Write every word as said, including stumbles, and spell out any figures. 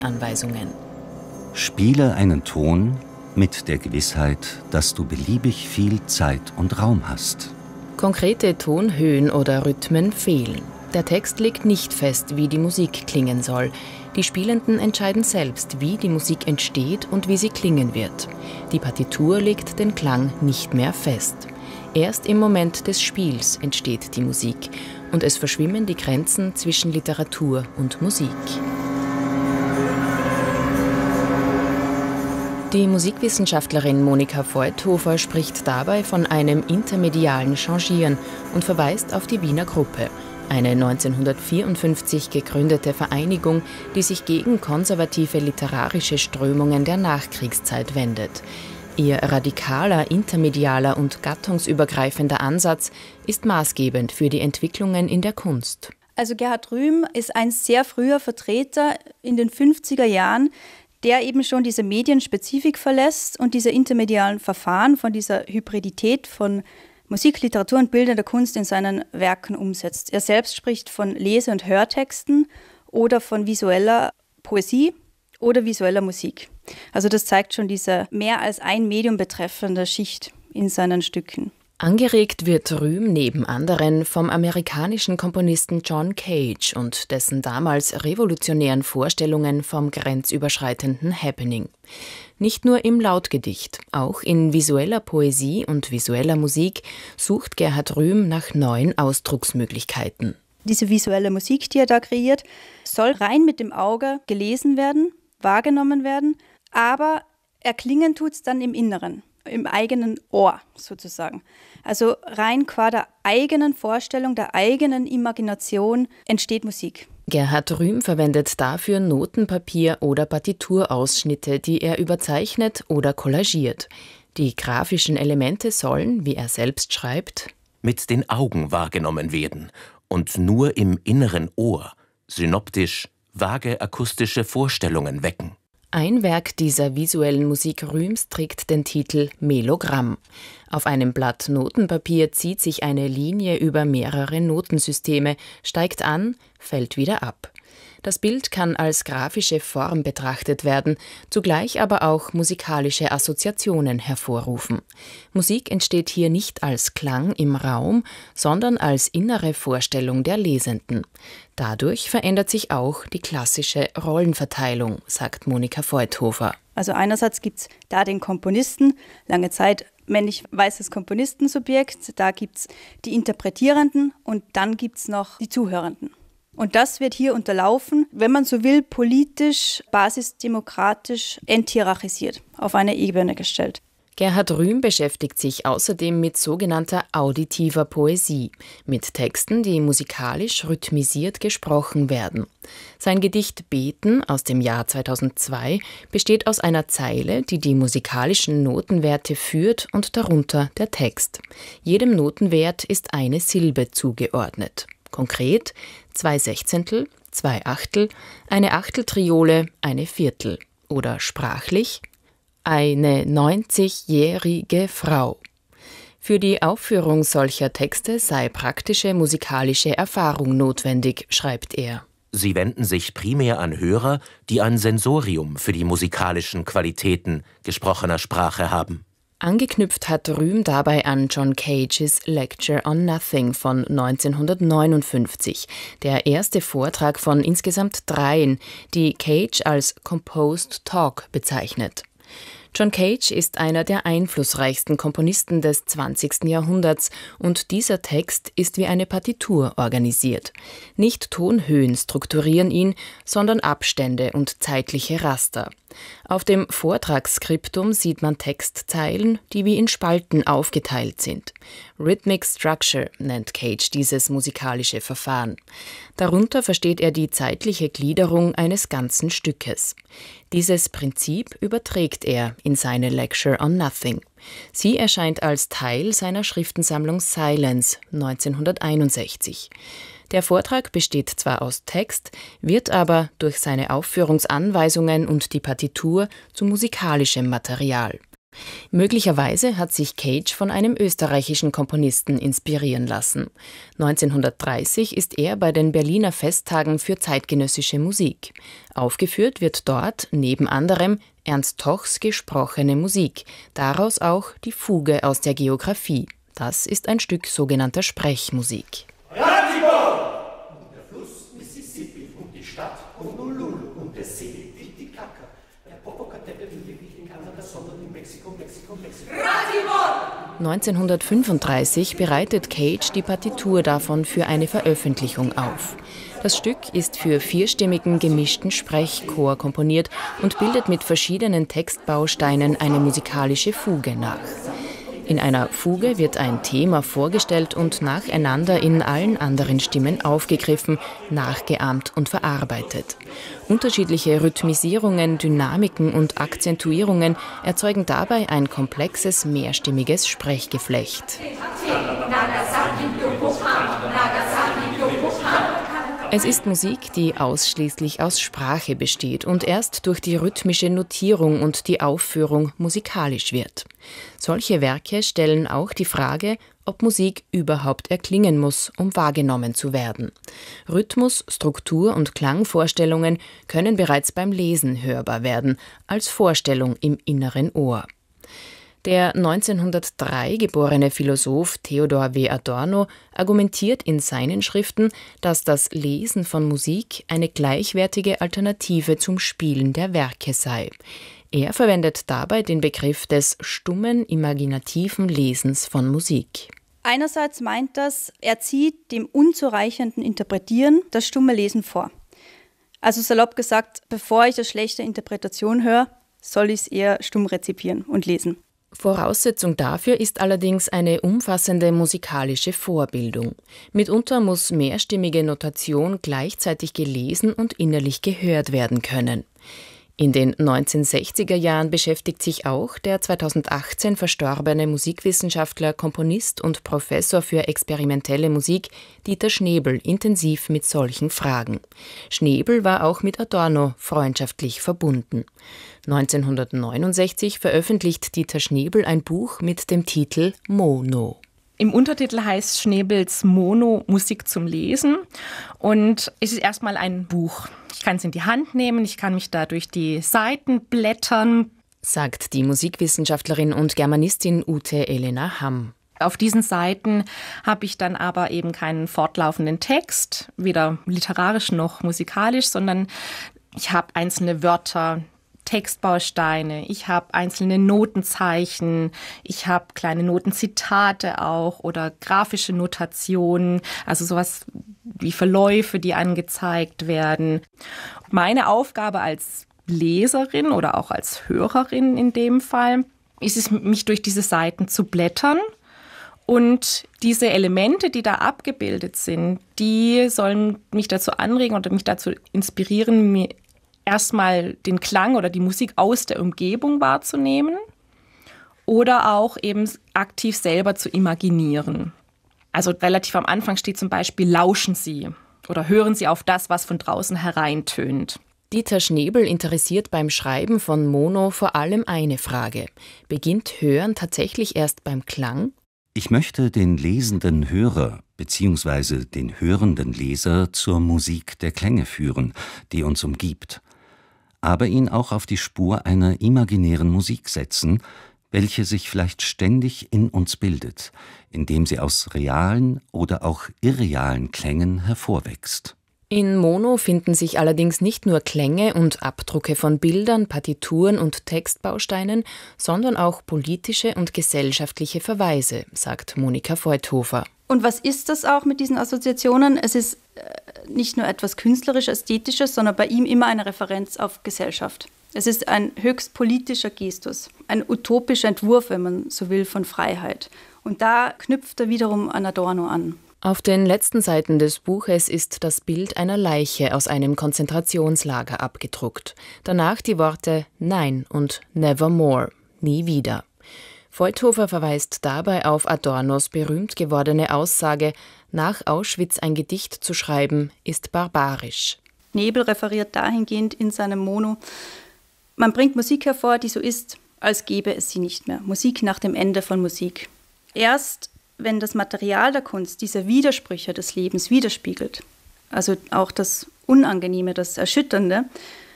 Anweisungen. Spiele einen Ton mit der Gewissheit, dass du beliebig viel Zeit und Raum hast. Konkrete Tonhöhen oder Rhythmen fehlen. Der Text legt nicht fest, wie die Musik klingen soll. Die Spielenden entscheiden selbst, wie die Musik entsteht und wie sie klingen wird. Die Partitur legt den Klang nicht mehr fest. Erst im Moment des Spiels entsteht die Musik und es verschwimmen die Grenzen zwischen Literatur und Musik. Die Musikwissenschaftlerin Monika Voigthofer spricht dabei von einem intermedialen Changieren und verweist auf die Wiener Gruppe, eine neunzehnhundertvierundfünfzig gegründete Vereinigung, die sich gegen konservative literarische Strömungen der Nachkriegszeit wendet. Ihr radikaler, intermedialer und gattungsübergreifender Ansatz ist maßgebend für die Entwicklungen in der Kunst. Also Gerhard Rühm ist ein sehr früher Vertreter in den fünfziger Jahren, der eben schon diese Medienspezifik verlässt und diese intermedialen Verfahren von dieser Hybridität von Musik, Literatur und bildender Kunst in seinen Werken umsetzt. Er selbst spricht von Lese- und Hörtexten oder von visueller Poesie oder visueller Musik. Also das zeigt schon diese mehr als ein Medium betreffende Schicht in seinen Stücken. Angeregt wird Rühm neben anderen vom amerikanischen Komponisten John Cage und dessen damals revolutionären Vorstellungen vom grenzüberschreitenden Happening. Nicht nur im Lautgedicht, auch in visueller Poesie und visueller Musik sucht Gerhard Rühm nach neuen Ausdrucksmöglichkeiten. Diese visuelle Musik, die er da kreiert, soll rein mit dem Auge gelesen werden, wahrgenommen werden, aber erklingen tut es dann im Inneren, im eigenen Ohr sozusagen. Also rein qua der eigenen Vorstellung, der eigenen Imagination entsteht Musik. Gerhard Rühm verwendet dafür Notenpapier oder Partiturausschnitte, die er überzeichnet oder collagiert. Die grafischen Elemente sollen, wie er selbst schreibt, mit den Augen wahrgenommen werden und nur im inneren Ohr synoptisch vage akustische Vorstellungen wecken. Ein Werk dieser visuellen Musik Rühms trägt den Titel Melogramm. Auf einem Blatt Notenpapier zieht sich eine Linie über mehrere Notensysteme, steigt an, fällt wieder ab. Das Bild kann als grafische Form betrachtet werden, zugleich aber auch musikalische Assoziationen hervorrufen. Musik entsteht hier nicht als Klang im Raum, sondern als innere Vorstellung der Lesenden. Dadurch verändert sich auch die klassische Rollenverteilung, sagt Monika Voigthofer. Also einerseits gibt es da den Komponisten, lange Zeit männlich-weißes Komponistensubjekt, da gibt es die Interpretierenden und dann gibt es noch die Zuhörenden. Und das wird hier unterlaufen, wenn man so will, politisch, basisdemokratisch enthierarchisiert, auf eine Ebene gestellt. Gerhard Rühm beschäftigt sich außerdem mit sogenannter auditiver Poesie, mit Texten, die musikalisch rhythmisiert gesprochen werden. Sein Gedicht Beten aus dem Jahr zweitausendzwei besteht aus einer Zeile, die die musikalischen Notenwerte führt und darunter der Text. Jedem Notenwert ist eine Silbe zugeordnet. Konkret zwei Sechzehntel, zwei Achtel, eine Achteltriole, eine Viertel. Oder sprachlich eine neunzigjährige Frau. Für die Aufführung solcher Texte sei praktische musikalische Erfahrung notwendig, schreibt er. Sie wenden sich primär an Hörer, die ein Sensorium für die musikalischen Qualitäten gesprochener Sprache haben. Angeknüpft hat Rühm dabei an John Cages Lecture on Nothing von neunzehnhundertneunundfünfzig, der erste Vortrag von insgesamt dreien, die Cage als Composed Talk bezeichnet. John Cage ist einer der einflussreichsten Komponisten des zwanzigsten Jahrhunderts und dieser Text ist wie eine Partitur organisiert. Nicht Tonhöhen strukturieren ihn, sondern Abstände und zeitliche Raster. Auf dem Vortragsskriptum sieht man Textzeilen, die wie in Spalten aufgeteilt sind. Rhythmic Structure nennt Cage dieses musikalische Verfahren. Darunter versteht er die zeitliche Gliederung eines ganzen Stückes. Dieses Prinzip überträgt er in seine Lecture on Nothing. Sie erscheint als Teil seiner Schriftensammlung Silence neunzehnhunderteinundsechzig. Der Vortrag besteht zwar aus Text, wird aber durch seine Aufführungsanweisungen und die Partitur zu musikalischem Material. Möglicherweise hat sich Cage von einem österreichischen Komponisten inspirieren lassen. neunzehnhundertdreißig ist er bei den Berliner Festtagen für zeitgenössische Musik. Aufgeführt wird dort neben anderem Ernst Tochs gesprochene Musik, daraus auch die Fuge aus der Geographie. Das ist ein Stück sogenannter Sprechmusik. Ratibor! Und der Fluss Mississippi und die Stadt Honolulu und der See Titicaca. Der Popocatépetl liegt nicht in Kanada, sondern in Mexiko, Mexiko, Mexiko. Ratibor! neunzehnhundertfünfunddreißig bereitet Cage die Partitur davon für eine Veröffentlichung auf. Das Stück ist für vierstimmigen gemischten Sprechchor komponiert und bildet mit verschiedenen Textbausteinen eine musikalische Fuge nach. In einer Fuge wird ein Thema vorgestellt und nacheinander in allen anderen Stimmen aufgegriffen, nachgeahmt und verarbeitet. Unterschiedliche Rhythmisierungen, Dynamiken und Akzentuierungen erzeugen dabei ein komplexes, mehrstimmiges Sprechgeflecht. Es ist Musik, die ausschließlich aus Sprache besteht und erst durch die rhythmische Notierung und die Aufführung musikalisch wird. Solche Werke stellen auch die Frage, ob Musik überhaupt erklingen muss, um wahrgenommen zu werden. Rhythmus, Struktur und Klangvorstellungen können bereits beim Lesen hörbar werden, als Vorstellung im inneren Ohr. Der neunzehnhundertdrei geborene Philosoph Theodor W. Adorno argumentiert in seinen Schriften, dass das Lesen von Musik eine gleichwertige Alternative zum Spielen der Werke sei. Er verwendet dabei den Begriff des stummen, imaginativen Lesens von Musik. Einerseits meint das, er zieht dem unzureichenden Interpretieren das stumme Lesen vor. Also salopp gesagt, bevor ich eine schlechte Interpretation höre, soll ich es eher stumm rezipieren und lesen. Voraussetzung dafür ist allerdings eine umfassende musikalische Vorbildung. Mitunter muss mehrstimmige Notation gleichzeitig gelesen und innerlich gehört werden können. In den neunzehnhundertsechziger Jahren beschäftigt sich auch der zweitausendachtzehn verstorbene Musikwissenschaftler, Komponist und Professor für experimentelle Musik Dieter Schnebel intensiv mit solchen Fragen. Schnebel war auch mit Adorno freundschaftlich verbunden. neunzehnhundertneunundsechzig veröffentlicht Dieter Schnebel ein Buch mit dem Titel Mono. Im Untertitel heißt Schnebels Mono Musik zum Lesen und es ist erstmal ein Buch. Ich kann es in die Hand nehmen, ich kann mich da durch die Seiten blättern, sagt die Musikwissenschaftlerin und Germanistin Ute Elena Hamm. Auf diesen Seiten habe ich dann aber eben keinen fortlaufenden Text, weder literarisch noch musikalisch, sondern ich habe einzelne Wörter, Textbausteine, ich habe einzelne Notenzeichen, ich habe kleine Notenzitate auch oder grafische Notationen, also sowas wie Verläufe, die angezeigt werden. Meine Aufgabe als Leserin oder auch als Hörerin in dem Fall ist es, mich durch diese Seiten zu blättern. Und diese Elemente, die da abgebildet sind, die sollen mich dazu anregen oder mich dazu inspirieren, mir erstmal den Klang oder die Musik aus der Umgebung wahrzunehmen oder auch eben aktiv selber zu imaginieren. Also relativ am Anfang steht zum Beispiel, lauschen Sie oder hören Sie auf das, was von draußen hereintönt. Dieter Schnebel interessiert beim Schreiben von Mono vor allem eine Frage. Beginnt Hören tatsächlich erst beim Klang? Ich möchte den lesenden Hörer bzw. den hörenden Leser zur Musik der Klänge führen, die uns umgibt, aber ihn auch auf die Spur einer imaginären Musik setzen, welche sich vielleicht ständig in uns bildet, indem sie aus realen oder auch irrealen Klängen hervorwächst. In Mono finden sich allerdings nicht nur Klänge und Abdrucke von Bildern, Partituren und Textbausteinen, sondern auch politische und gesellschaftliche Verweise, sagt Monika Voigthofer. Und was ist das auch mit diesen Assoziationen? Es ist nicht nur etwas künstlerisch-ästhetisches, sondern bei ihm immer eine Referenz auf Gesellschaft. Es ist ein höchst politischer Gestus, ein utopischer Entwurf, wenn man so will, von Freiheit. Und da knüpft er wiederum an Adorno an. Auf den letzten Seiten des Buches ist das Bild einer Leiche aus einem Konzentrationslager abgedruckt. Danach die Worte Nein und Nevermore, nie wieder. Voigthofer verweist dabei auf Adornos berühmt gewordene Aussage, nach Auschwitz ein Gedicht zu schreiben, ist barbarisch. Schnebel referiert dahingehend in seinem Mono, man bringt Musik hervor, die so ist, als gäbe es sie nicht mehr. Musik nach dem Ende von Musik. Erst wenn das Material der Kunst diese Widersprüche des Lebens widerspiegelt, also auch das Unangenehme, das Erschütternde,